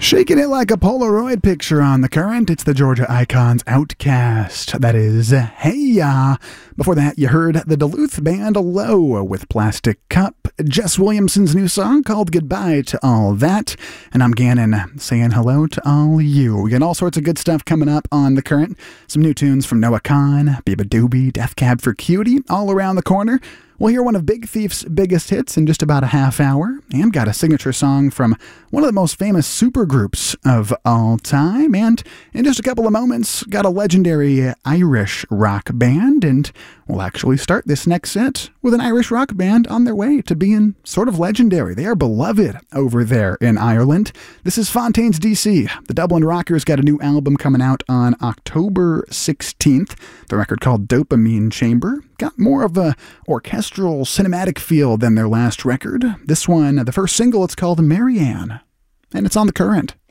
Shaking it like a Polaroid picture on the current, it's the Georgia Icons Outcast. That is Hey Ya. Before that, you heard the Duluth band Low with Plastic Cup, Jess Williamson's new song called Goodbye to All That, and I'm Gannon saying hello to all you. We got all sorts of good stuff coming up on the current. Some new tunes from Noah Kahan, Biba Doobie, Death Cab for Cutie, all around the corner. We'll hear one of Big Thief's biggest hits in just about a half hour, and got a signature song from one of the most famous supergroups of all time, and in just a couple of moments, got a legendary Irish rock band, and we'll actually start this next set with an Irish rock band on their way to being sort of legendary. They are beloved over there in Ireland. This is Fontaines DC. The Dublin Rockers got a new album coming out on October 16th, the record called Dopamine Chamber. Got more of a orchestral cinematic feel than their last record. This one, the first single, it's called Marianne, and it's on the current.